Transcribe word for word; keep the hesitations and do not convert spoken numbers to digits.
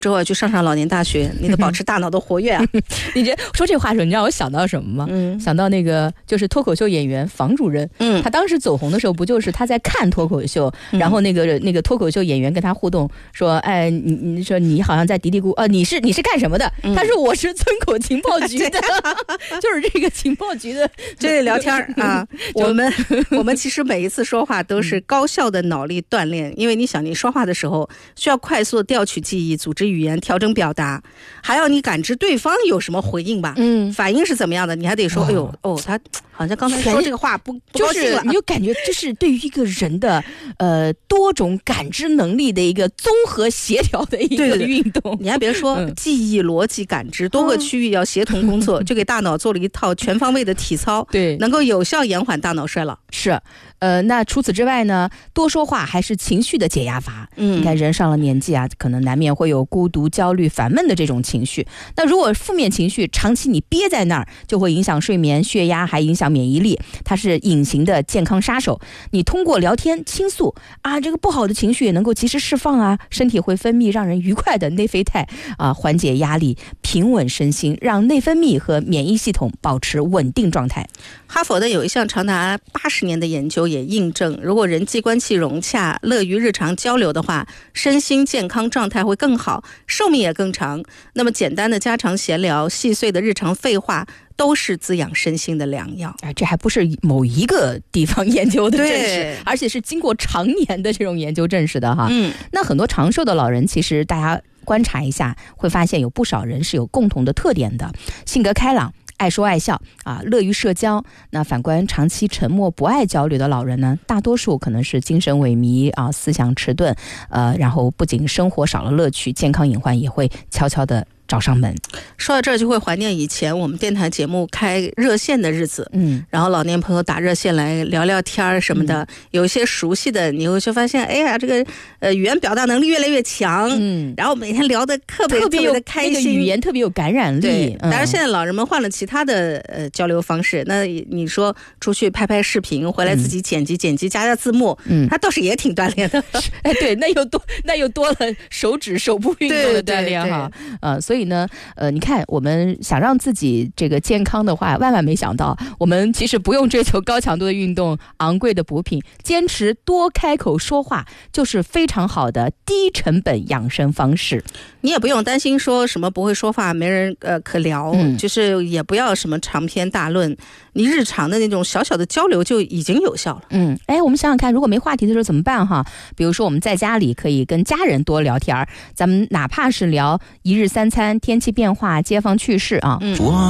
之后要去上上老年大学，你得保持大脑的活跃啊。 你这说这话的时候，你让我想到什么吗？嗯，想到那个就是脱口秀演员房主任，嗯，他当时走红的时候，不就是他在看脱口秀，嗯、然后那个那个脱口秀演员跟他互动，说，哎，你你说你好像在嘀嘀咕，呃，你是你是干什么的？嗯、他说我是村口情报局的，就是这个情报局的这里聊天啊。我们我们其实每一次说话都是高效的脑力锻炼，因为你想，你说话的时候需要快速的调取记忆，组织语言，调整表达，还要你感知对方有什么回应吧，嗯，反应是怎么样的，你还得说，哎呦，哦，他好像刚才说这个话不不高兴了， 就是你就感觉这是对于一个人的呃多种感知能力的一个综合协调的一个运动。 对对对，你还别说，嗯、记忆、逻辑、感知多个区域要协同工作，嗯、就给大脑做了一套全方位的体操，对，能够有效延缓大脑衰老。 是，呃，那除此之外呢，多说话还是情绪的解压阀。嗯，你看人上了年纪啊，可能难免会有孤独、焦虑、烦闷的这种情绪。那如果负面情绪长期你憋在那儿，就会影响睡眠、血压，还影响免疫力，它是隐形的健康杀手。你通过聊天倾诉啊，这个不好的情绪也能够及时释放啊，身体会分泌让人愉快的内啡肽啊，缓解压力，平稳身心，让内分泌和免疫系统保持稳定状态。 哈佛的有一项长达八十年的研究也印证，如果人际关系融洽，乐于日常交流的话，身心健康状态会更好，寿命也更长。那么简单的家常闲聊，细碎的日常废话，都是滋养身心的良药。 哎，这还不是某一个地方研究的证实，而且是经过常年的这种研究证实的哈。嗯，那很多长寿的老人，其实大家观察一下，会发现有不少人是有共同的特点的，性格开朗，爱说爱笑啊，乐于社交。那反观长期沉默不爱交流的老人呢，大多数可能是精神萎靡啊，思想迟钝，呃，然后不仅生活少了乐趣，健康隐患也会悄悄的找上门。 说到这儿就会怀念以前我们电台节目开热线的日子，嗯，然后老年朋友打热线来聊聊天什么的，嗯、有一些熟悉的，你会就发现，哎呀，这个呃语言表达能力越来越强，嗯，然后每天聊得特别特别的开心， 那个语言特别有感染力。 对，当然现在老人们换了其他的呃交流方式，那你说出去拍拍视频，回来自己剪辑、嗯、剪辑加加字幕，嗯，他倒是也挺锻炼的。 哎，对，那又多那又多了手指手部运动的锻炼哈，呃，所以呢，呃，你看我们想让自己这个健康的话，万万没想到，我们其实不用追求高强度的运动、昂贵的补品，坚持多开口说话，就是非常好的低成本养生方式。 你也不用担心说什么不会说话没人呃可聊、嗯、就是也不要什么长篇大论，你日常的那种小小的交流就已经有效了。 嗯，哎，我们想想看，如果没话题的时候怎么办哈？比如说我们在家里可以跟家人多聊天，咱们哪怕是聊一日三餐、天气变化、街坊趣事啊。嗯。